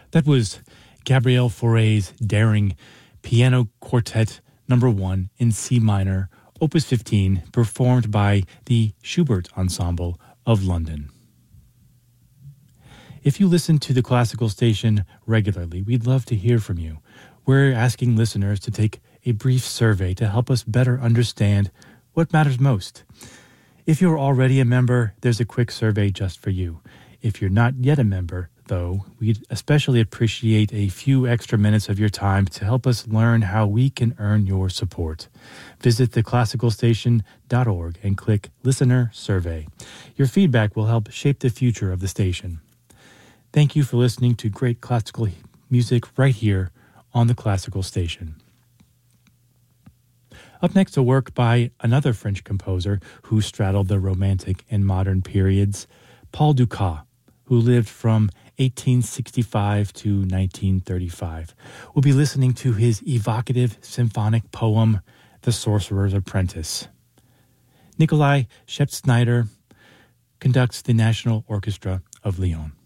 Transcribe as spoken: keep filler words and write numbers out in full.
That was Gabriel Fauré's daring Piano Quartet Number One in C minor, Opus fifteen, performed by the Schubert Ensemble of London. If you listen to the Classical Station regularly, we'd love to hear from you. We're asking listeners to take a brief survey to help us better understand what matters most. If you're already a member, there's a quick survey just for you. If you're not yet a member, though, we'd especially appreciate a few extra minutes of your time to help us learn how we can earn your support. Visit the classical station dot org and click Listener Survey. Your feedback will help shape the future of the station. Thank you for listening to great classical music right here on the Classical Station. Up next, a work by another French composer who straddled the Romantic and modern periods, Paul Dukas, who lived from eighteen sixty-five to nineteen thirty-five. We'll be listening to his evocative symphonic poem, The Sorcerer's Apprentice. Nikolai Schatzsnyder conducts the National Orchestra of Lyon.